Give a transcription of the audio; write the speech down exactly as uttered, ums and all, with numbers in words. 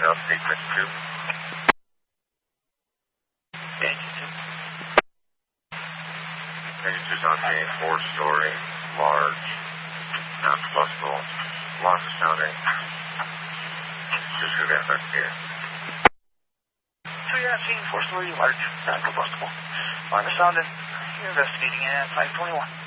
South Secret two. Danger two. Danger two's on a four-story, large, not combustible, lots of sounding. Just go down back here. So you're seeing four-story, large, non-combustible. Line of sounding. You're investigating at five twenty-one.